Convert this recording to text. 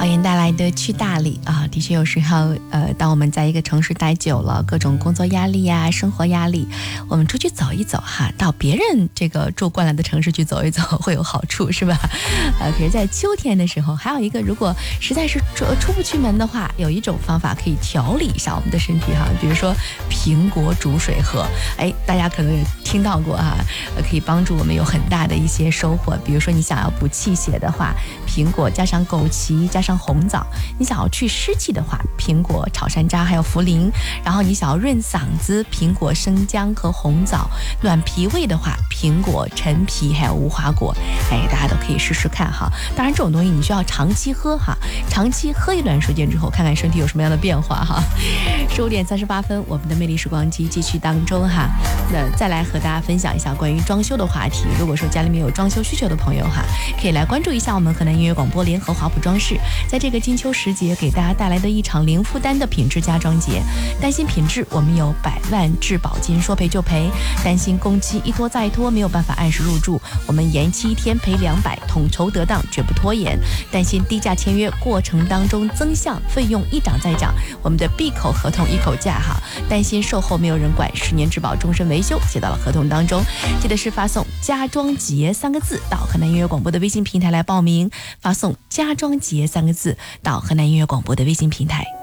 考研带来的去大理啊，的确有时候当我们在一个城市待久了，各种工作压力呀、生活压力，我们出去走一走哈，到别人这个住惯了的城市去走一走会有好处，是吧？可是在秋天的时候，还有一个如果实在是出不去门的话，有一种方法可以调理一下我们的身体哈，比如说苹果煮水喝，大家可能也听到过哈，可以帮助我们有很大的一些收获。比如说你想要补气血的话，苹果加上枸杞加上红枣；你想要去湿气的话，苹果炒山楂还有茯苓；然后你想要润嗓子，苹果生姜和红枣；暖脾胃的话，苹果陈皮还有无花果。大家都可以试试看哈。当然这种东西你需要长期喝哈，长期喝一段时间之后，看看身体有什么样的变化哈。15点38分，我们的魅力时光机继续当中哈。那再来和大家分享一下关于装修的话题。如果说家里面有装修需求的朋友哈，可以来关注一下我们河南音乐广播联合华普装饰，在这个金秋时节给大家带来的一场零负担的品质家装节。担心品质，我们有100万质保金，说赔就赔；担心工期一拖再拖，没有办法按时入住，我们延期1天赔200，统筹得当，绝不拖延。担心低价签约过程当中增项费用一涨再涨，我们的闭口合同一口价哈。担心售后没有人管，10年质保终身维修写到了合同当中。记得是发送家装节3个字到河南音乐广播的微信平台来报名，发送家装节3个字到河南音乐广播的微信平台。